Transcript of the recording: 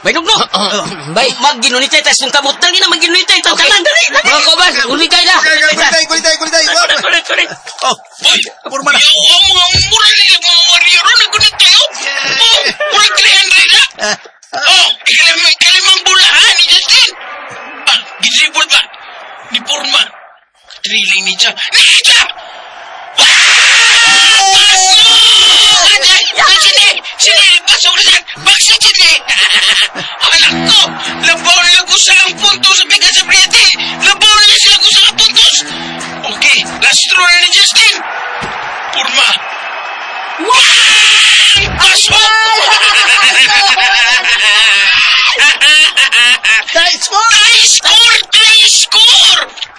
Bay dugno. Bay. Magginunitay tas kung kamot dali na magginunitay taw kanan dali. Mga kobas, unitay na. Kulitay. Oh, Boy, purma na. yawa mga mura nila mga warrior na gunit tayo. Oh, mura 300 na. Oh, ikalimang bulahan ni Justin. Gidribble ba? Ni Purma. Triling ni Cha. Sini, pasok na dyan. Baksa dyan Anak ko, labaw nila ko sa ang puntos sa bigat sa Priete. Labaw nila sila ko sa puntos. Okay, last throw na ni Justin. Purma. Pasok! Guys, Try score!